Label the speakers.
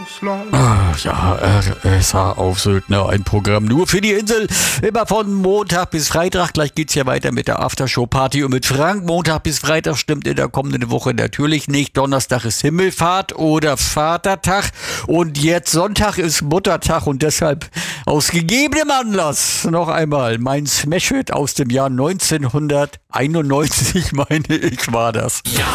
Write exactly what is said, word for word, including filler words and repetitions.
Speaker 1: Ah, ja, R S H auf Sylt, ne, ein Programm nur für die Insel. Immer von Montag bis Freitag. Gleich geht's ja weiter mit der Aftershow-Party und mit Frank. Montag bis Freitag stimmt in der kommenden Woche natürlich nicht. Donnerstag ist Himmelfahrt oder Vatertag. Und jetzt Sonntag ist Muttertag und deshalb aus gegebenem Anlass noch einmal mein Smash-Hit aus dem Jahr neunzehnhunderteinundneunzig, meine ich, war das.